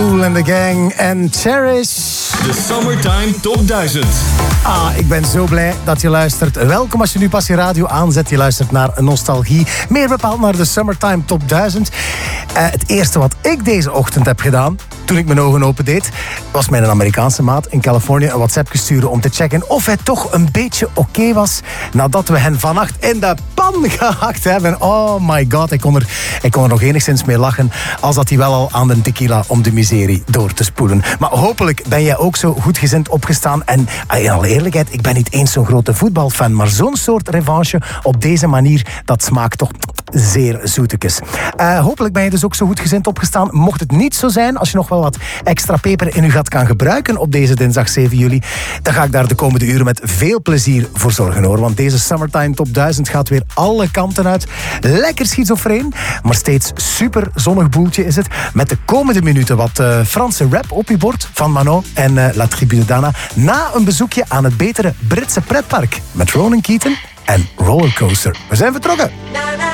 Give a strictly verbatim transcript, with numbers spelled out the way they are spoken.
Kool and the Gang en Cherish. De Summertime Top duizend. Ah, ik ben zo blij dat je luistert. Welkom als je nu pas je radio aanzet. Je luistert naar Nostalgie. Meer bepaald naar de Summertime Top duizend. Uh, het eerste wat ik deze ochtend heb gedaan, toen ik mijn ogen open deed, was mijn Amerikaanse maat in Californië een WhatsApp gestuurd om te checken of hij toch een beetje oké okay was nadat we hen vannacht in de pan gehakt hebben. Oh my god, ik kon er, ik kon er nog enigszins mee lachen, als dat hij wel al aan de tequila om de miserie door te spoelen. Maar hopelijk ben jij ook zo goedgezind opgestaan. En in alle eerlijkheid, ik ben niet eens zo'n grote voetbalfan, maar zo'n soort revanche op deze manier, dat smaakt toch zeer zoetekes. Uh, hopelijk ben je dus ook zo goedgezind opgestaan. Mocht het niet zo zijn, als je nog wel wat extra peper in je gat kan gebruiken op deze dinsdag zeven juli, dan ga ik daar de komende uren met veel plezier voor zorgen, hoor. Want deze Summertime Top duizend gaat weer alle kanten uit. Lekker schizofreen, maar steeds super zonnig boeltje is het. Met de komende minuten wat uh, Franse rap op je bord van Manon en uh, La Tribu Dana. Na een bezoekje aan het betere Britse pretpark met Ronan Keaton en Rollercoaster. We zijn vertrokken.